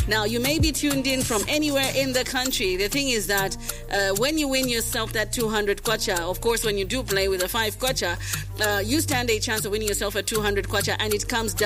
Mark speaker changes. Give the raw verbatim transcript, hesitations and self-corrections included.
Speaker 1: Now, you may be tuned in from anywhere in the country. The thing is that uh, when you win yourself that two hundred kwacha, of course, when you do play with a five kwacha, uh, you stand a chance of winning yourself a two hundred kwacha, and it comes down